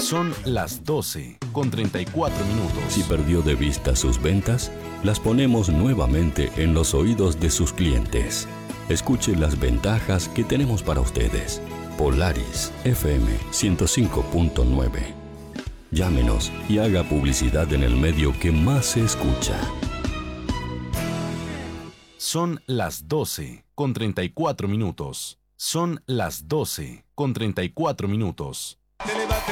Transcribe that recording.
Son las 12:34. Si perdió de vista sus ventas, las ponemos nuevamente en los oídos de sus clientes. Escuche las ventajas que tenemos para ustedes. Polaris FM 105.9. Llámenos y haga publicidad en el medio que más se escucha. Son las 12:34. Son las 12:34.